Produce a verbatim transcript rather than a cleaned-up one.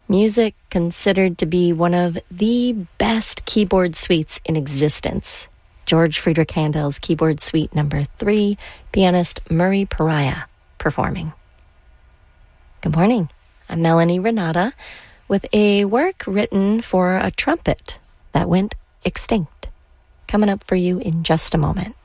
Music considered to be one of the best keyboard suites in existence. George Friedrich Handel's Keyboard Suite Number Three, pianist Murray Pariah performing. Good morning. I'm Melanie Renata with a work written for a trumpet that went extinct. Coming up for you in just a moment.